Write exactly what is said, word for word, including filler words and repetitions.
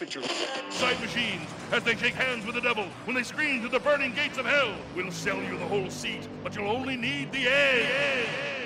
forfeiture. Side machines, as they shake hands with the devil, when they scream to the burning gates of hell, we'll sell you the whole seat, but you'll only need the A.